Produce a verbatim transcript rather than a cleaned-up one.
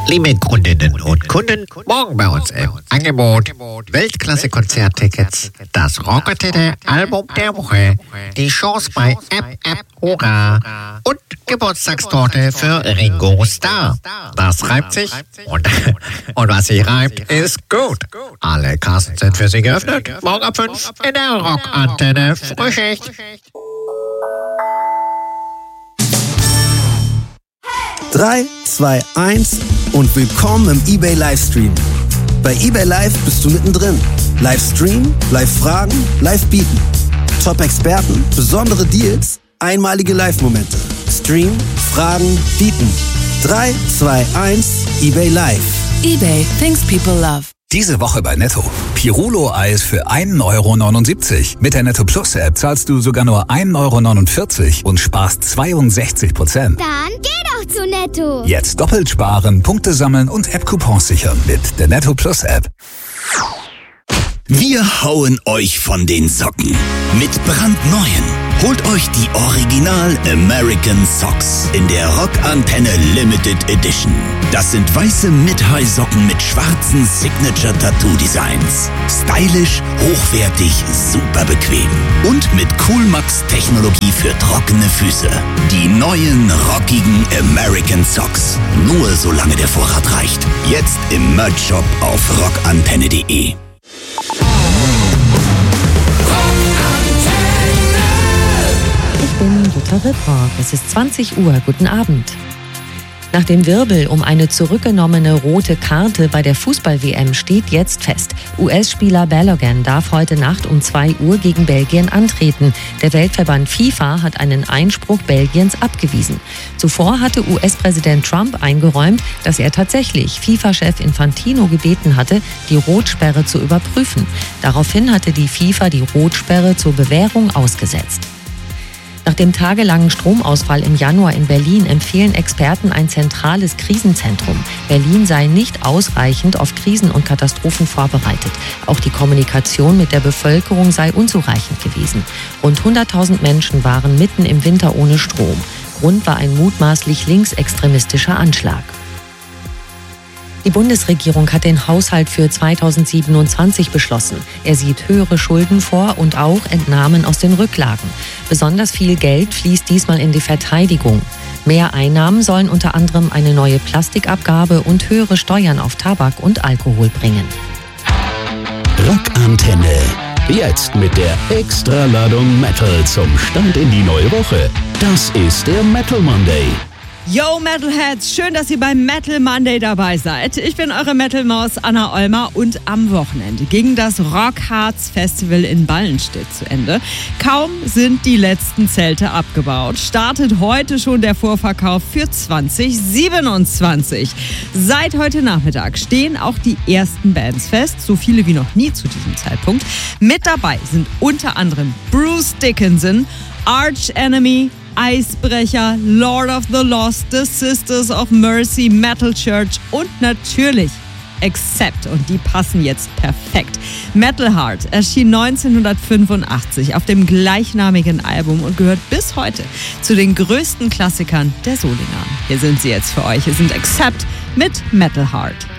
Liebe Kundinnen und Kunden, morgen bei uns im Angebot Weltklasse-Konzerttickets, das Rockantenne-Album der Woche, die Chance bei App App Hurra und Geburtstagstorte für Ringo Starr. Das reibt sich und, und was sich reibt, ist gut. Alle Kassen sind für Sie geöffnet. Morgen ab fünf in der Rockantenne Frühschicht. drei, zwei, eins und willkommen im eBay Livestream. Bei eBay Live bist du mittendrin. Livestream, Live-Fragen, Live-Bieten. Top-Experten, besondere Deals, einmalige Live-Momente. Stream, Fragen, Bieten. drei, zwei, eins, eBay Live. eBay, things people love. Diese Woche bei Netto. Pirolo-Eis für ein Euro neunundsiebzig. Mit der Netto Plus App zahlst du sogar nur ein Euro neunundvierzig und sparst zweiundsechzig Prozent. Dann geh doch zu Netto. Jetzt doppelt sparen, Punkte sammeln und App-Coupons sichern mit der Netto Plus App. Wir hauen euch von den Socken mit brandneuen. Holt euch die Original American Socks in der Rockantenne Limited Edition. Das sind weiße Mid-High-Socken mit schwarzen Signature-Tattoo-Designs. Stylisch, hochwertig, super bequem. Und mit Coolmax-Technologie für trockene Füße. Die neuen, rockigen American Socks. Nur solange der Vorrat reicht. Jetzt im Merch-Shop auf rockantenne punkt de. Ich bin Jutta Ritthoff. Es ist zwanzig Uhr. Guten Abend. Nach dem Wirbel um eine zurückgenommene rote Karte bei der Fußball-W M steht jetzt fest: U S-Spieler Balogun darf heute Nacht um zwei Uhr gegen Belgien antreten. Der Weltverband FIFA hat einen Einspruch Belgiens abgewiesen. Zuvor hatte U S-Präsident Trump eingeräumt, dass er tatsächlich FIFA-Chef Infantino gebeten hatte, die Rotsperre zu überprüfen. Daraufhin hatte die FIFA die Rotsperre zur Bewährung ausgesetzt. Nach dem tagelangen Stromausfall im Januar in Berlin empfehlen Experten ein zentrales Krisenzentrum. Berlin sei nicht ausreichend auf Krisen und Katastrophen vorbereitet. Auch die Kommunikation mit der Bevölkerung sei unzureichend gewesen. Rund hunderttausend Menschen waren mitten im Winter ohne Strom. Grund war ein mutmaßlich linksextremistischer Anschlag. Die Bundesregierung hat den Haushalt für zweitausendsiebenundzwanzig beschlossen. Er sieht höhere Schulden vor und auch Entnahmen aus den Rücklagen. Besonders viel Geld fließt diesmal in die Verteidigung. Mehr Einnahmen sollen unter anderem eine neue Plastikabgabe und höhere Steuern auf Tabak und Alkohol bringen. Rockantenne. Jetzt mit der Extraladung Metal zum Start in die neue Woche. Das ist der Metal Monday. Yo Metalheads, schön, dass ihr beim Metal Monday dabei seid. Ich bin eure Metal-Maus Anna Olmer und am Wochenende ging das Rockharz Festival in Ballenstedt zu Ende. Kaum sind die letzten Zelte abgebaut, startet heute schon der Vorverkauf für zwanzig siebenundzwanzig. Seit heute Nachmittag stehen auch die ersten Bands fest, so viele wie noch nie zu diesem Zeitpunkt. Mit dabei sind unter anderem Bruce Dickinson, Arch Enemy, Eisbrecher, Lord of the Lost, The Sisters of Mercy, Metal Church und natürlich Accept. Und die passen jetzt perfekt. Metal Heart erschien neunzehnhundertfünfundachtzig auf dem gleichnamigen Album und gehört bis heute zu den größten Klassikern der Solinger. Hier sind sie jetzt für euch. Hier sind Accept mit Metal Heart.